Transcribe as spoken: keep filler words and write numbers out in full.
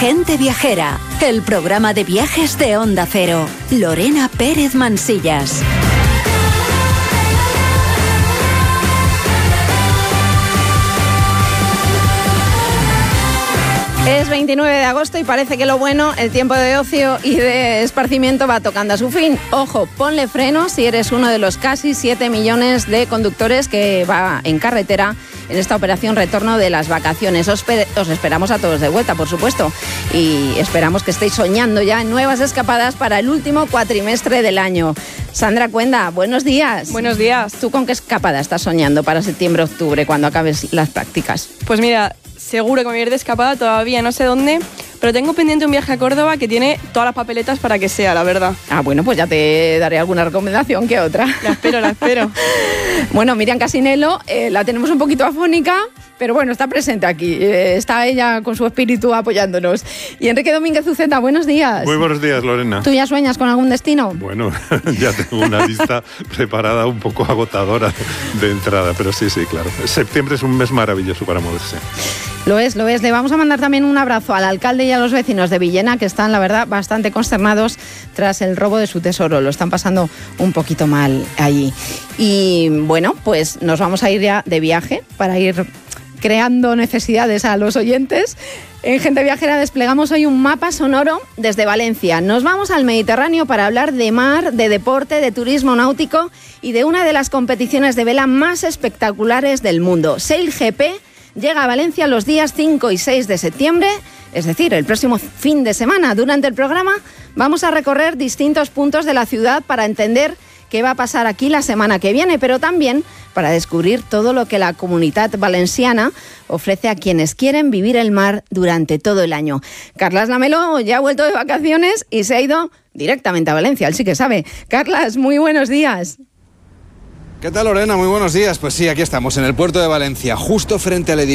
Gente Viajera, el programa de viajes de Onda Cero. Lorena Pérez Mansillas. Es veintinueve de agosto y parece que lo bueno, el tiempo de ocio y de esparcimiento va tocando a su fin. Ojo, ponle freno si eres uno de los casi siete millones de conductores que va en carretera en esta operación retorno de las vacaciones. Os, os esperamos a todos de vuelta, por supuesto, y esperamos que estéis soñando ya en nuevas escapadas para el último cuatrimestre del año. Sandra Cuenda, buenos días. Buenos días. ¿Tú con qué escapada estás soñando para septiembre-octubre, cuando acabes las prácticas? Pues mira, seguro que me voy a ir de escapada, todavía no sé dónde, pero tengo pendiente un viaje a Córdoba que tiene todas las papeletas para que sea, la verdad. Ah, bueno, pues ya te daré alguna recomendación que otra. La espero, la espero. Bueno, Miriam Casinello, eh, la tenemos un poquito afónica, pero bueno, está presente aquí. Eh, está ella con su espíritu apoyándonos. Y Enrique Domínguez Uceta, buenos días. Muy buenos días, Lorena. ¿Tú ya sueñas con algún destino? Bueno, ya tengo una lista preparada un poco agotadora de entrada, pero sí, sí, claro. Septiembre es un mes maravilloso para moverse. Lo es, lo es. Le vamos a mandar también un abrazo al alcalde y a los vecinos de Villena, que están, la verdad, bastante consternados tras el robo de su tesoro. Lo están pasando un poquito mal allí. Y bueno, pues nos vamos a ir ya de viaje para ir creando necesidades a los oyentes. En Gente Viajera desplegamos hoy un mapa sonoro desde Valencia. Nos vamos al Mediterráneo para hablar de mar, de deporte, de turismo náutico y de una de las competiciones de vela más espectaculares del mundo. Sail G P llega a Valencia los días cinco y seis de septiembre, es decir, el próximo fin de semana. Durante el programa vamos a recorrer distintos puntos de la ciudad para entender qué va a pasar aquí la semana que viene, pero también para descubrir todo lo que la Comunitat Valenciana ofrece a quienes quieren vivir el mar durante todo el año. Carlas Lamelo ya ha vuelto de vacaciones y se ha ido directamente a Valencia, él sí que sabe. Carlas, muy buenos días. ¿Qué tal, Lorena? Muy buenos días. Pues sí, aquí estamos en el puerto de Valencia, justo frente al edificio